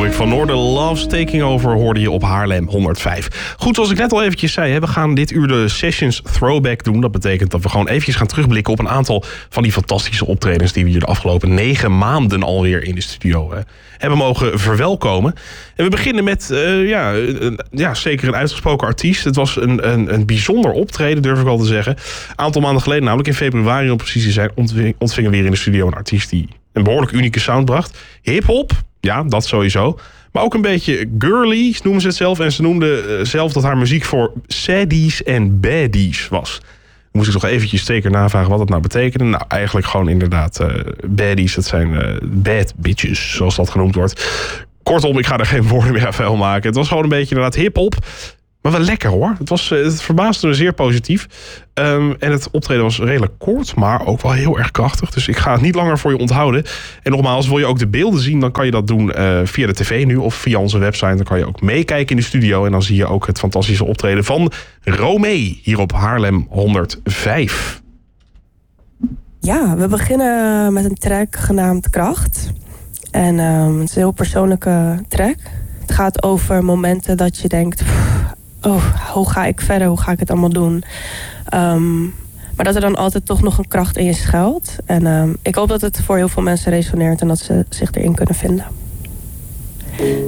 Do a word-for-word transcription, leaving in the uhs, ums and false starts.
Hendrik van Noorden. Love's Taking Over hoorde je op Haarlem honderdvijf. Goed, zoals ik net al eventjes zei, we gaan dit uur de Sessions Throwback doen. Dat betekent dat we gewoon eventjes gaan terugblikken op een aantal van die fantastische optredens die we hier de afgelopen negen maanden alweer in de studio uh, hebben mogen verwelkomen. En we beginnen met, uh, ja, een, ja, zeker een uitgesproken artiest. Het was een, een, een bijzonder optreden, durf ik wel te zeggen. Een aantal maanden geleden, namelijk in februari om precies te zijn, ontvingen we weer in de studio een artiest die een behoorlijk unieke sound bracht. Hip-hop, ja, dat sowieso. Maar ook een beetje girly, noemen ze het zelf. En ze noemde zelf dat haar muziek voor saddies en baddies was. Moest ik nog eventjes zeker navragen wat dat nou betekende. Nou, eigenlijk gewoon inderdaad uh, baddies. Dat zijn uh, bad bitches, zoals dat genoemd wordt. Kortom, ik ga er geen woorden meer aan vuil maken. Het was gewoon een beetje inderdaad hip-hop. Maar wel lekker hoor. Het, was, het verbaasde me zeer positief. Um, en het optreden was redelijk kort, maar ook wel heel erg krachtig. Dus ik ga het niet langer voor je onthouden. En nogmaals, wil je ook de beelden zien, dan kan je dat doen uh, via de tv nu of via onze website. Dan kan je ook meekijken in de studio. En dan zie je ook het fantastische optreden van Romee hier op Haarlem honderdvijf. Ja, we beginnen met een track genaamd Kracht. En um, het is een heel persoonlijke track. Het gaat over momenten dat je denkt, oh, hoe ga ik verder? Hoe ga ik het allemaal doen? Um, maar dat er dan altijd toch nog een kracht in je schuilt. En um, ik hoop dat het voor heel veel mensen resoneert en dat ze zich erin kunnen vinden.